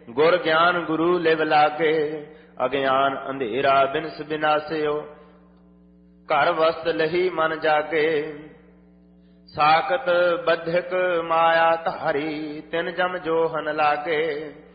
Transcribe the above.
ਗੁਰ ਗਿਆਨ ਗੁਰੂ ਲਿਵ ਲਾਗੇ, ਅਗਿਆਨ ਅੰਧੇਰਾ ਬਿਨਸ ਬਿਨਾਸਿਓ, ਘਰ ਵਸਤ ਲਹੀ ਮਨ ਜਾਗੇ। ਸਾਖਤ ਬੱਧਕ ਮਾਇਆ ਧਾਰੀ, ਤਿਨ ਜਮ ਜੋਹਨ ਲਾਗੇ।